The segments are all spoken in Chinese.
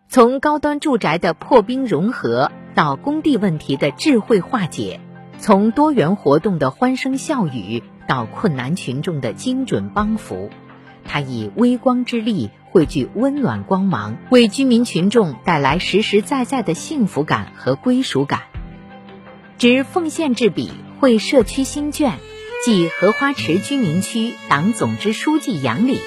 从高端住宅的破冰融合到工地问题的智慧化解，从多元活动的欢声笑语到困难群众的精准帮扶，他以微光之力汇聚温暖光芒，为居民群众带来实实在在的幸福感和归属感。执奉献之笔，绘社区新卷，即荷花池居民区党总支书记杨岭。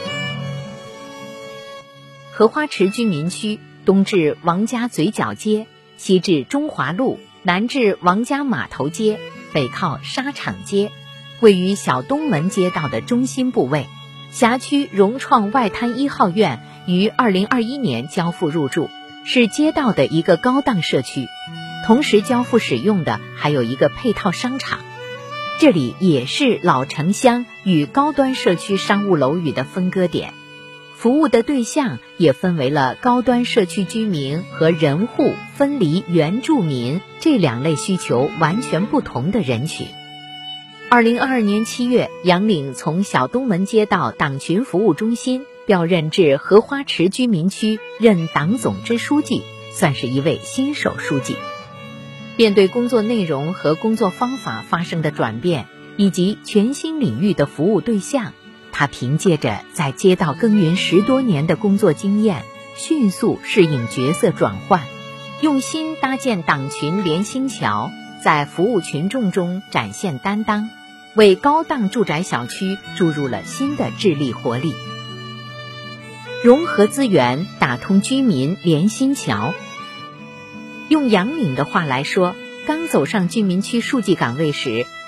荷花池居民区东至王家嘴角街，西至中华路，南至王家码头街，北靠沙场街，位于小东门街道的中心部位。辖区融创外滩1号院于2021年交付入住，是街道的一个高档社区，同时交付使用的还有一个配套商场。这里也是老城乡与高端社区商务楼宇的分割点，服务的对象也分为了高端社区居民和人户分离原住民这两类需求完全不同的人群。2022年7月，杨岭从小东门街道党群服务中心调任至荷花池居民区任党总支书记，算是一位新手书记。面对工作内容和工作方法发生的转变，以及全新领域的服务对象，他凭借着在街道耕耘10多年的工作经验，迅速适应角色转换，用心搭建党群连心桥，在服务群众中展现担当，为高档住宅小区注入了新的智力活力。融合资源，打通居民连心桥。用杨岭的话来说，刚走上居民区书记岗位时，